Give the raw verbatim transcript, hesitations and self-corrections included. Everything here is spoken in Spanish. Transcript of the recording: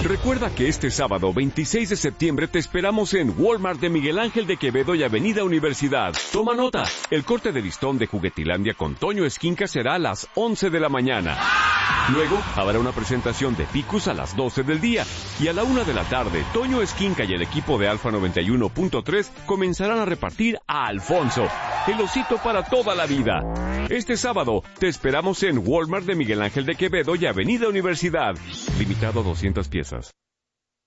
Recuerda que este sábado veintiséis de septiembre te esperamos en Walmart de Miguel Ángel de Quevedo y Avenida Universidad. Toma nota, el corte de listón de Juguetilandia con Toño Esquinca será a las once de la mañana. Luego habrá una presentación de Picus a las doce del día y a la una de la tarde, Toño Esquinca y el equipo de Alfa noventa y uno punto tres comenzarán a repartir a Alfonso, el osito para toda la vida. Este sábado te esperamos en Walmart de Miguel Ángel de Quevedo y Avenida Universidad. Limitado a doscientas piezas.